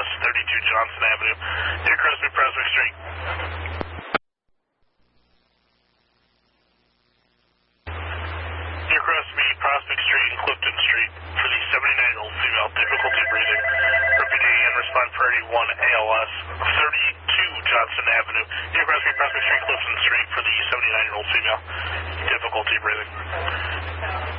ALS, 32 Johnson Avenue, near Crespi Prospect Street. Near Crespi Prospect Street and Clifton Street for the 79-year-old female, difficulty breathing. Repeating and respond priority 1 ALS, 32 Johnson Avenue, near Crespi Prospect Street, Clifton Street for the 79-year-old female, difficulty breathing.